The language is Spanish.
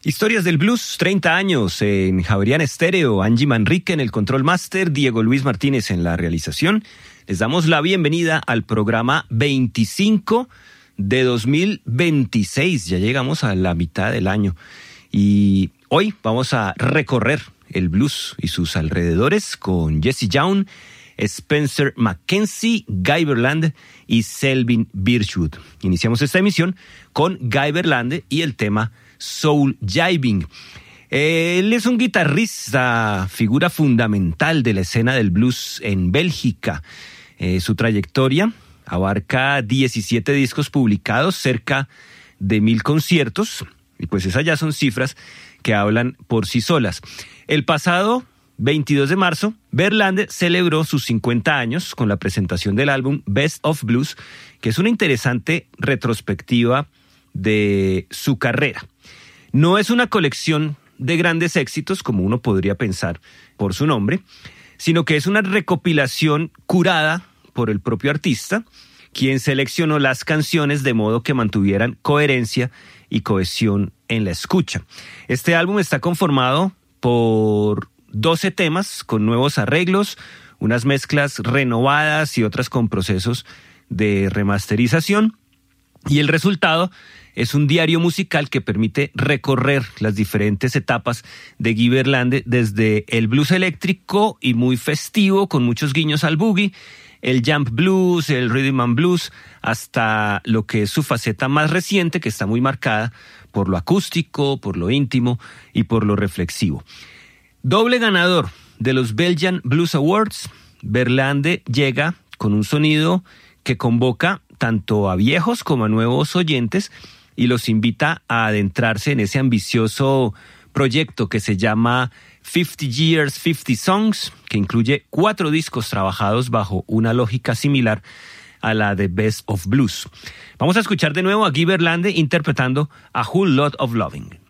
Historias del Blues, 30 años en Javeriana Estéreo, Angie Manrique en el Control Master, Diego Luis Martínez en la realización. Les damos la bienvenida al programa 25 de 2026. Ya llegamos a la mitad del año y hoy vamos a recorrer el blues y sus alrededores con Jesse Young, Spencer McKenzie, Guy Berlande y Selvin Birchwood. Iniciamos esta emisión con Guy Berlande y el tema Soul Jiving. Él es un guitarrista, figura fundamental de la escena del blues en Bélgica. Su trayectoria abarca 17 discos publicados, cerca de 1,000 conciertos, y pues esas ya son cifras que hablan por sí solas. El pasado 22 de marzo, Berlande celebró sus 50 años con la presentación del álbum Best of Blues, que es una interesante retrospectiva de su carrera. No es una colección de grandes éxitos, como uno podría pensar por su nombre, sino que es una recopilación curada por el propio artista, quien seleccionó las canciones de modo que mantuvieran coherencia y cohesión en la escucha. Este álbum está conformado por 12 temas con nuevos arreglos, unas mezclas renovadas y otras con procesos de remasterización, y el resultado es un diario musical que permite recorrer las diferentes etapas de Guy Berlande, desde el blues eléctrico y muy festivo, con muchos guiños al boogie, el jump blues, el rhythm and blues, hasta lo que es su faceta más reciente, que está muy marcada por lo acústico, por lo íntimo y por lo reflexivo. Doble ganador de los Belgian Blues Awards, Berlande llega con un sonido que convoca tanto a viejos como a nuevos oyentes y los invita a adentrarse en ese ambicioso proyecto que se llama 50 Years, 50 Songs, que incluye 4 discos trabajados bajo una lógica similar a la de Best of Blues. Vamos a escuchar de nuevo a Guy Berlande interpretando A Whole Lot of Loving.